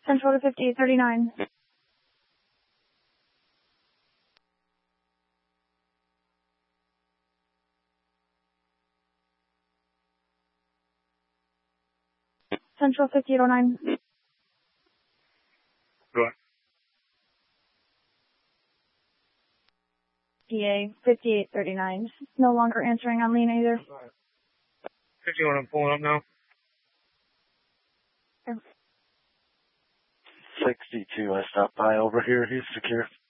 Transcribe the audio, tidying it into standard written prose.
Central to 5839. Central 5809. Go ahead. PA 5839. No longer answering on Lena either. 51, I'm pulling up now. 62, I stopped by over here. He's secure.